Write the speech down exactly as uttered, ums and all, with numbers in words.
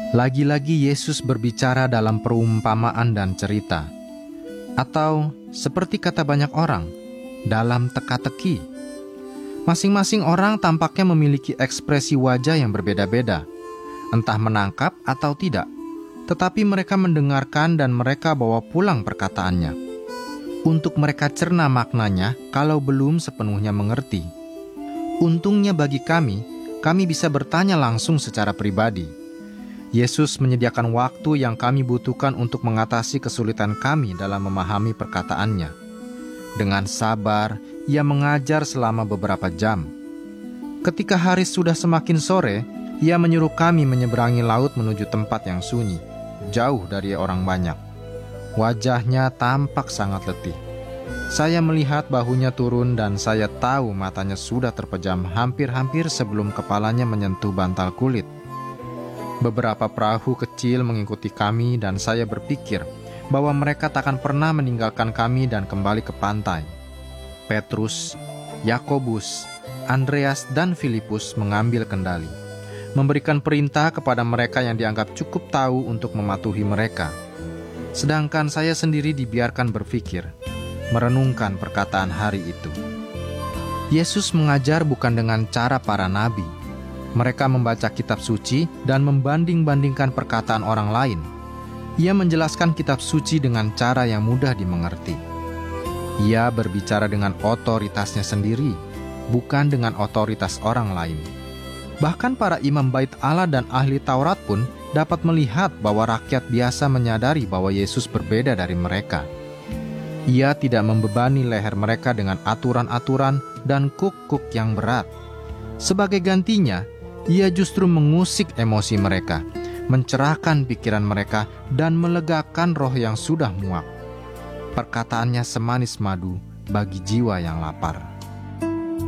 Lagi-lagi Yesus berbicara dalam perumpamaan dan cerita, atau seperti kata banyak orang, dalam teka-teki. Masing-masing orang tampaknya memiliki ekspresi wajah yang berbeda-beda, entah menangkap atau tidak, tetapi mereka mendengarkan dan mereka bawa pulang perkataannya. Untuk mereka cerna maknanya kalau belum sepenuhnya mengerti. Untungnya bagi kami, kami bisa bertanya langsung secara pribadi. Yesus menyediakan waktu yang kami butuhkan untuk mengatasi kesulitan kami dalam memahami perkataannya. Dengan sabar, Ia mengajar selama beberapa jam. Ketika hari sudah semakin sore, Ia menyuruh kami menyeberangi laut menuju tempat yang sunyi, jauh dari orang banyak. Wajahnya tampak sangat letih. Saya melihat bahunya turun dan saya tahu matanya sudah terpejam hampir-hampir sebelum kepalanya menyentuh bantal kulit. Beberapa perahu kecil mengikuti kami dan saya berpikir bahwa mereka takkan pernah meninggalkan kami dan kembali ke pantai. Petrus, Yakobus, Andreas, dan Filipus mengambil kendali, memberikan perintah kepada mereka yang dianggap cukup tahu untuk mematuhi mereka. Sedangkan saya sendiri dibiarkan berpikir, merenungkan perkataan hari itu. Yesus mengajar bukan dengan cara para nabi. Mereka membaca kitab suci dan membanding-bandingkan perkataan orang lain. Ia menjelaskan kitab suci dengan cara yang mudah dimengerti. Ia berbicara dengan otoritasnya sendiri, bukan dengan otoritas orang lain. Bahkan para imam bait Allah dan ahli Taurat pun dapat melihat bahwa rakyat biasa menyadari bahwa Yesus berbeda dari mereka. Ia tidak membebani leher mereka dengan aturan-aturan dan kuk-kuk yang berat. Sebagai gantinya, Ia justru mengusik emosi mereka, mencerahkan pikiran mereka, dan melegakan roh yang sudah muak. Perkataannya semanis madu bagi jiwa yang lapar.